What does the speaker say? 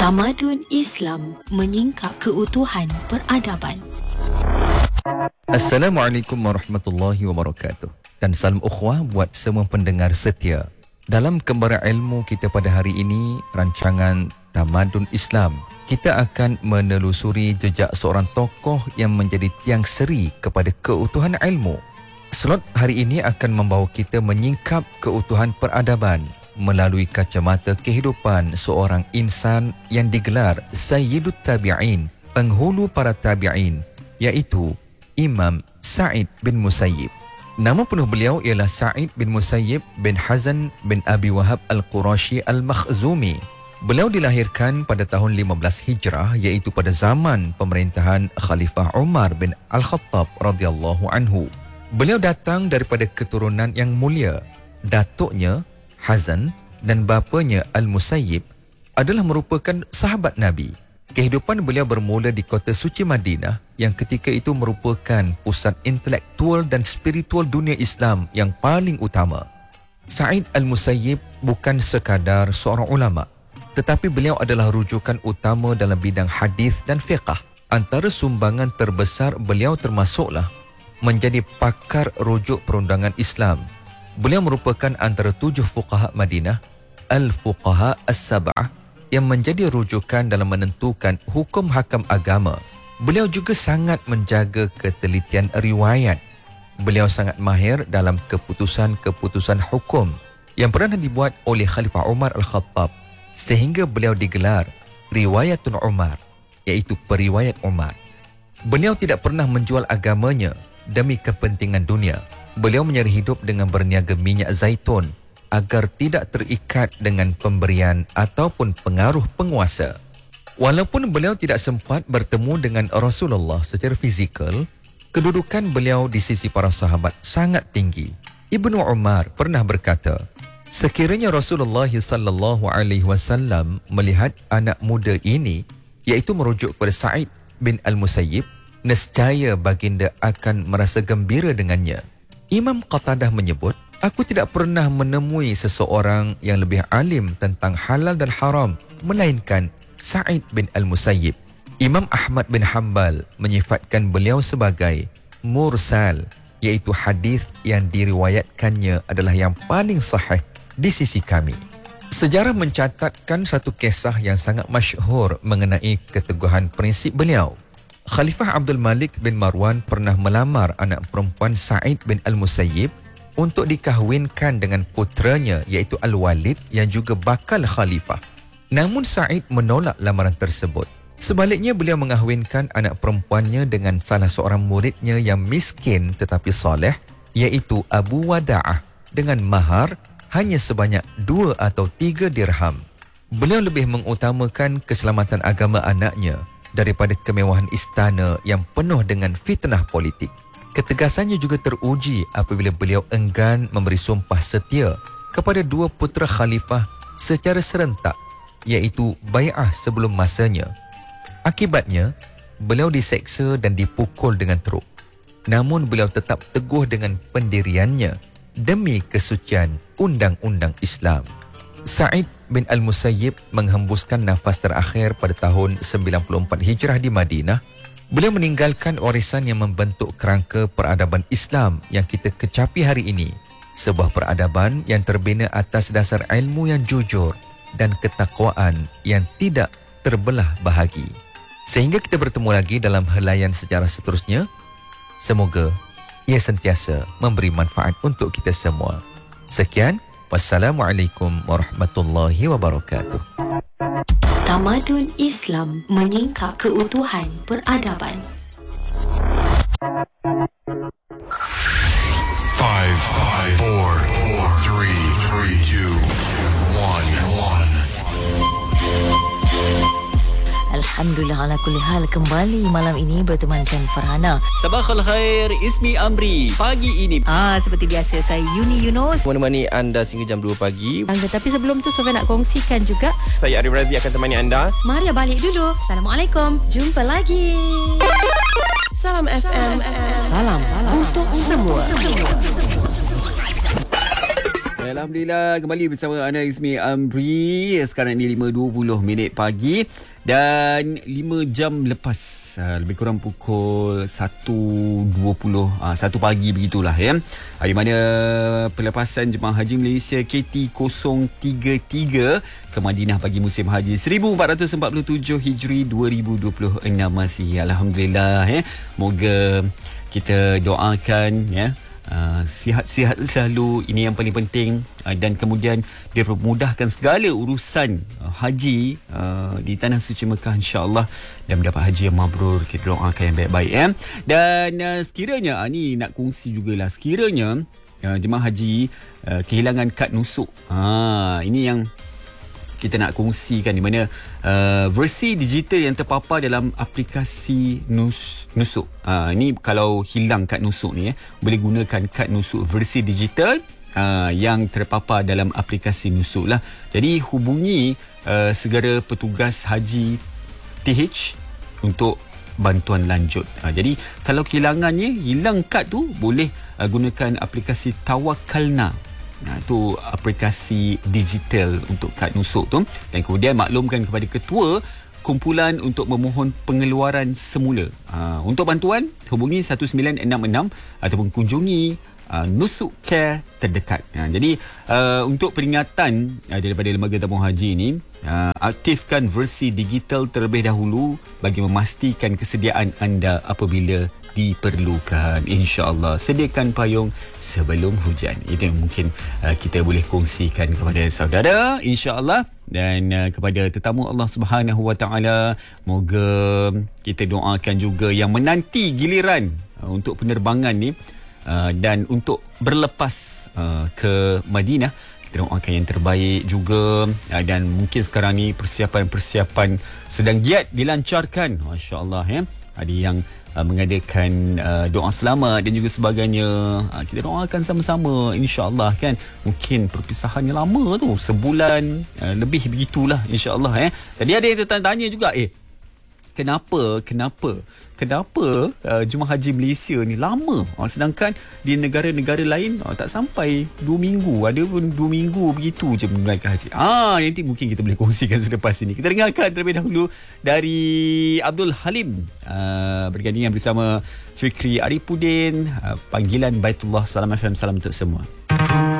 Tamadun Islam menyingkap keutuhan peradaban. Assalamualaikum warahmatullahi wabarakatuh. Dan salam ukhwah buat semua pendengar setia. Dalam Kembara Ilmu kita pada hari ini, rancangan Tamadun Islam, kita akan menelusuri jejak seorang tokoh yang menjadi tiang seri kepada keutuhan ilmu. Slot hari ini akan membawa kita menyingkap keutuhan peradaban melalui kacamata kehidupan seorang insan yang digelar Sayyidut Tabi'in, penghulu para tabi'in, iaitu Imam Sa'id bin Musayyib. Nama penuh beliau ialah Sa'id bin Musayyib bin Hazan bin Abi Wahab Al-Qurashi Al-Makhzumi. Beliau dilahirkan pada tahun 15 Hijrah, iaitu pada zaman pemerintahan Khalifah Umar bin Al-Khattab radhiyallahu anhu. Beliau datang daripada keturunan yang mulia. Datuknya Hazan dan bapanya Al-Musayyib adalah merupakan sahabat Nabi. Kehidupan beliau bermula di kota suci Madinah yang ketika itu merupakan pusat intelektual dan spiritual dunia Islam yang paling utama. Sa'id Al-Musayyib bukan sekadar seorang ulama, tetapi beliau adalah rujukan utama dalam bidang hadis dan fiqh. Antara sumbangan terbesar beliau termasuklah menjadi pakar rujuk perundangan Islam. Beliau merupakan antara 7 fuqaha Madinah, Al-Fuqaha As-Sab'ah, yang menjadi rujukan dalam menentukan hukum hakam agama. Beliau juga sangat menjaga ketelitian riwayat. Beliau sangat mahir dalam keputusan-keputusan hukum yang pernah dibuat oleh Khalifah Umar Al-Khattab, sehingga beliau digelar Riwayatun Umar, iaitu periwayat Umar. Beliau tidak pernah menjual agamanya demi kepentingan dunia. Beliau menyeri hidup dengan berniaga minyak zaitun agar tidak terikat dengan pemberian ataupun pengaruh penguasa. Walaupun beliau tidak sempat bertemu dengan Rasulullah secara fizikal, kedudukan beliau di sisi para sahabat sangat tinggi. Ibnu Umar pernah berkata, sekiranya Rasulullah sallallahu alaihi wasallam melihat anak muda ini, iaitu merujuk kepada Sa'id bin Al-Musayyib, nescaya baginda akan merasa gembira dengannya. Imam Qatadah menyebut, aku tidak pernah menemui seseorang yang lebih alim tentang halal dan haram melainkan Sa'id bin Al-Musayyib. Imam Ahmad bin Hanbal menyifatkan beliau sebagai mursal, iaitu hadis yang diriwayatkannya adalah yang paling sahih di sisi kami. Sejarah mencatatkan satu kisah yang sangat masyhur mengenai keteguhan prinsip beliau. Khalifah Abdul Malik bin Marwan pernah melamar anak perempuan Sa'id bin Al-Musayyib untuk dikahwinkan dengan putranya, iaitu Al-Walid, yang juga bakal khalifah. Namun Sa'id menolak lamaran tersebut. Sebaliknya, beliau mengahwinkan anak perempuannya dengan salah seorang muridnya yang miskin tetapi soleh, iaitu Abu Wada'ah, dengan mahar hanya sebanyak 2 atau 3 dirham. Beliau lebih mengutamakan keselamatan agama anaknya daripada kemewahan istana yang penuh dengan fitnah politik. Ketegasannya juga teruji apabila beliau enggan memberi sumpah setia kepada 2 putera khalifah secara serentak, iaitu bai'ah sebelum masanya. Akibatnya, beliau diseksa dan dipukul dengan teruk. Namun beliau tetap teguh dengan pendiriannya demi kesucian undang-undang Islam. Sa'id bin Al-Musayyib menghembuskan nafas terakhir pada tahun 94 Hijrah di Madinah. Beliau meninggalkan warisan yang membentuk kerangka peradaban Islam yang kita kecapi hari ini. Sebuah peradaban yang terbina atas dasar ilmu yang jujur dan ketakwaan yang tidak terbelah bahagi. Sehingga kita bertemu lagi dalam helaian sejarah seterusnya. Semoga ia sentiasa memberi manfaat untuk kita semua. Sekian. Wassalamualaikum warahmatullahi wabarakatuh. Tamadun Islam menyingkap keutuhan peradaban. 5, 4, 3, 2, 1. Alhamdulillah ala kulli hal, kembali malam ini bertemankan Farhana. Sabahal khair, Ismi Amri. Pagi ini Seperti biasa, saya Yuni Yunus menemani anda sehingga jam 2 pagi. Tapi sebelum tu Sofia nak kongsikan juga. Saya Arif Razi akan temani anda. Maria balik dulu. Assalamualaikum. Jumpa lagi. Salam FM. Salam untuk semua. Alhamdulillah kembali bersama Ana Ismi Amri. Sekarang ni 5.20 pagi dan 5 jam lepas lebih kurang pukul 1.20 1 pagi begitulah ya. Di mana pelepasan jemaah haji Malaysia KT033 ke Madinah bagi musim haji 1447 Hijri 2026 masih. Alhamdulillah ya. Moga kita doakan ya. Sihat-sihat selalu, ini yang paling penting, dan kemudian dia memudahkan segala urusan haji di tanah suci Mekah insya-Allah, dan mendapat haji yang mabrur. Kita doakan yang baik-baik dan sekiranya ni nak kongsi jugalah, sekiranya jemaah haji kehilangan kad nusuk, ini yang kita nak kongsikan, di mana versi digital yang terpapar dalam aplikasi nusuk. Ini kalau hilang kad nusuk ni boleh gunakan kad nusuk versi digital yang terpapar dalam aplikasi nusuk lah. Jadi hubungi segera petugas haji TH untuk bantuan lanjut. Jadi kalau kehilangannya, hilang kad tu, boleh gunakan aplikasi Tawakalna. Itu aplikasi digital untuk kad nusuk tu, dan kemudian maklumkan kepada ketua kumpulan untuk memohon pengeluaran semula. Untuk bantuan hubungi 1966 ataupun kunjungi Nusuk Care terdekat. Jadi untuk peringatan daripada Lembaga Tabung Haji ini, aktifkan versi digital terlebih dahulu bagi memastikan kesediaan anda apabila diperlukan. InsyaAllah sediakan payung sebelum hujan. Itu yang mungkin kita boleh kongsikan kepada saudara, insyaAllah. Dan kepada tetamu Allah Subhanahu Wa Taala, moga kita doakan juga yang menanti giliran untuk penerbangan ni dan untuk berlepas ke Madinah. Kita doakan yang terbaik juga, dan mungkin sekarang ni persiapan-persiapan sedang giat dilancarkan. Masya-Allah ya. Ada yang mengadakan doa selamat dan juga sebagainya. Kita doakan sama-sama insya-Allah kan. Mungkin perpisahannya lama tu, sebulan lebih begitulah insya-Allah ya. Tadi ada yang tanya juga, Kenapa jemaah haji Malaysia ni lama, sedangkan di negara-negara lain tak sampai 2 minggu, ada pun 2 minggu begitu je menunaikan haji. Nanti mungkin kita boleh kongsikan selepas ini. Kita dengarkan terlebih dahulu dari Abdul Halim bergandingan bersama Fikri Arifudin, panggilan Baitullah. Salam FM, salam untuk semua.